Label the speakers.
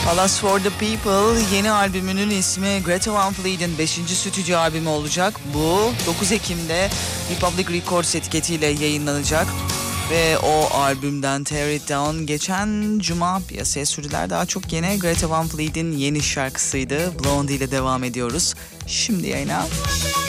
Speaker 1: Palace for the People yeni albümünün ismi Greta Van Fleet'in 5. stüdyo albümü olacak. Bu 9 Ekim'de Republic Records etiketiyle yayınlanacak. Ve o albümden Tear It Down geçen cuma piyasaya sürdüler. Daha çok yine Greta Van Fleet'in yeni şarkısıydı. Blondie ile devam ediyoruz. Şimdi yayına.